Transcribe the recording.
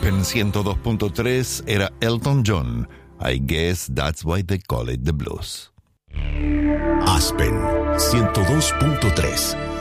Aspen 102.3 era Elton John. I guess that's why they call it the blues. Aspen 102.3